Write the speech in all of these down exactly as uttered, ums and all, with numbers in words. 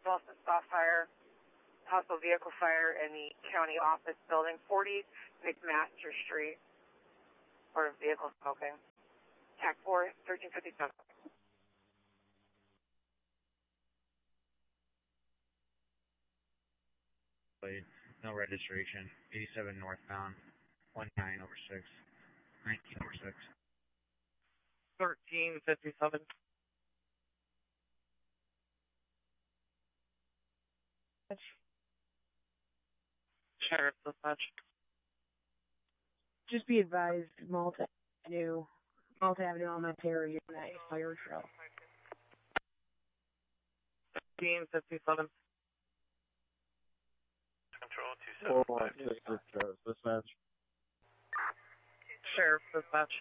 Boston Spa Fire, possible vehicle fire in the county office building, forty McMaster Street, or vehicle smoking. Tac four, thirteen fifty-seven. No registration, eighty-seven northbound, one nine over six, nineteen over six. thirteen fifty-seven. Sheriff Dispatch. Just be advised, Malta Avenue, Malta Avenue Elementary, on that fire trail. thirteen fifty-seven. Control two seven five two. Sheriff Dispatch. Sheriff Dispatch.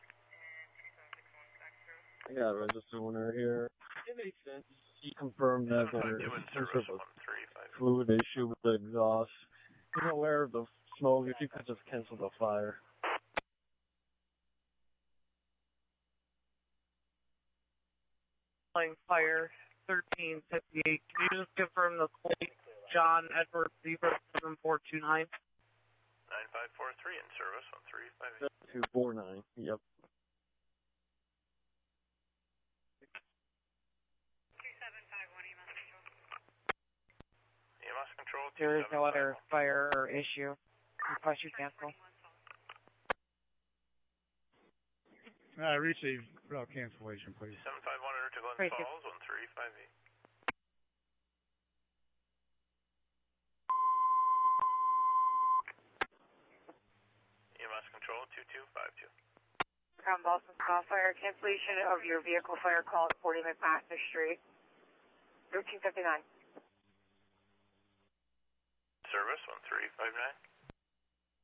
I got a register owner here. It makes sense. He confirmed that there is some sort of fluid issue with the exhaust. He's aware of the smoke. If you could just cancel the fire. Fire thirteen fifty-eight. Can you just confirm the plate? John Edward Zebra seven four two nine. nine five four three in service, one three five eight. two four nine, yep. two seven five one E M S Control. E M S Control. There is no other fire or issue. Request you cancel. I received route cancellation, please. seven five one to Glen Great. Falls, one three five eight. E M S Control, two two five two. Crown Boston Spa Fire, cancellation of your vehicle fire call at forty McMaster Street, thirteen fifty-nine. Service, one three five nine.